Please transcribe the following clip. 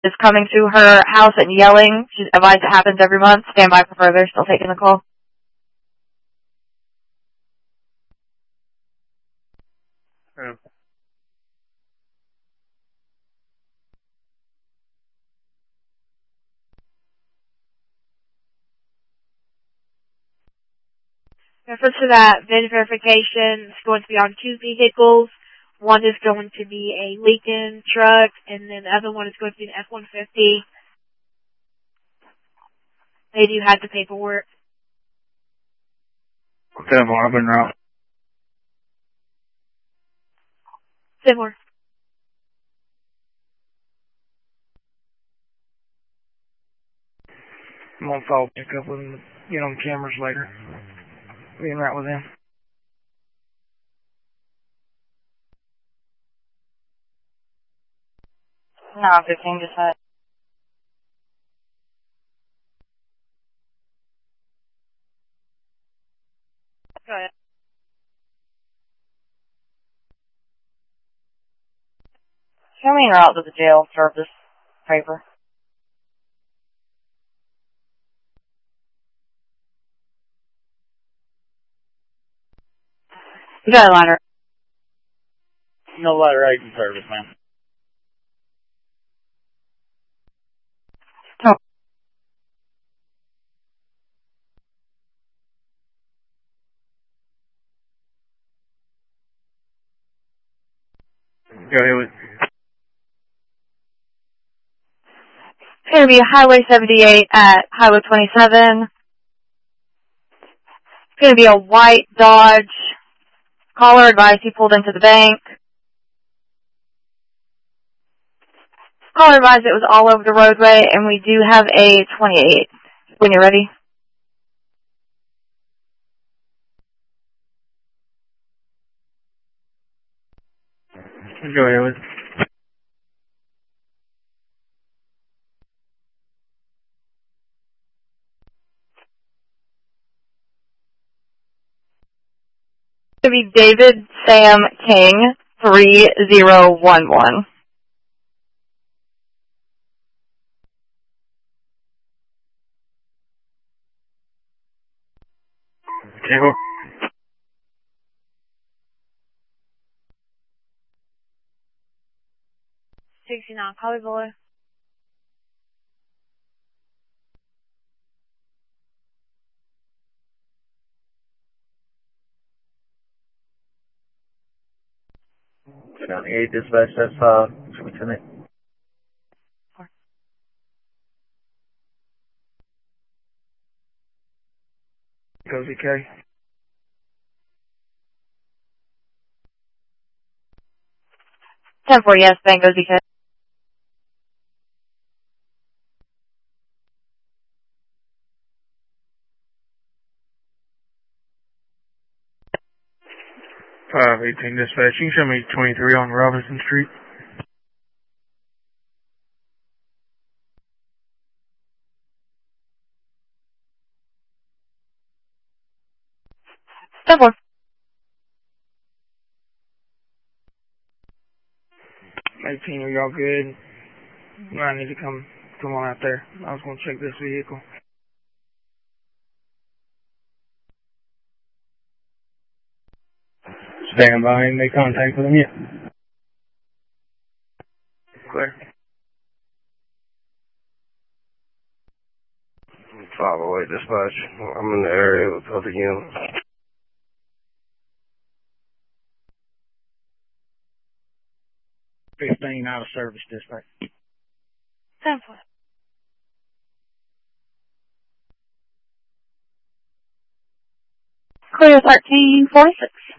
is coming to her house and yelling. She's advised it happens every month. Stand by for further. Still taking the call. Reference to that VIN verification is going to be on 2 vehicles. One is going to be a Lincoln truck, and then the other one is going to be an F-150. They do have the paperwork. Okay, I've been out. Similar. I'm on call pick up with him, get on cameras later. Being right with him. No, 15 just had. Go ahead. Show me your out to the jail, serve this paper. You got a liner. No letter A in service, ma'am. Go ahead with. It's going to be Highway 78 at Highway 27. It's going to be a white Dodge. Caller advised he pulled into the bank. Caller advised it was all over the roadway, and we do have a 28. When you're ready. Go ahead with. It's going to be David Sam King, 3011. Okay, well. 69, Collie Boy. County 8 dispatch, that's, Lieutenant. Goes EK. 10-4, yes, Bango DK. Five 18 dispatch. You can show me 23 on Robinson Street. 10-4. 18, are y'all good? I need to come on out there. I was going to check this vehicle. Stand by. Any contact with them yet? Clear. 508 dispatch. I'm in the area with other units. 15 out of service dispatch. 10-4. Clear 1346.